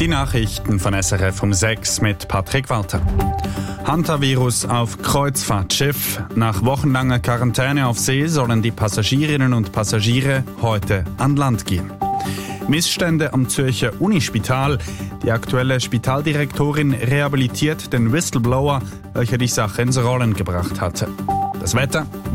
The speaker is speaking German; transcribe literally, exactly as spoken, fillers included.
Die Nachrichten von S R F um sechs mit Patrick Walter. Hantavirus auf Kreuzfahrtschiff. Nach wochenlanger Quarantäne auf See sollen die Passagierinnen und Passagiere heute an Land gehen. Missstände am Zürcher Unispital. Die aktuelle Spitaldirektorin rehabilitiert den Whistleblower, welcher die Sache ins Rollen gebracht hatte. Das Wetter.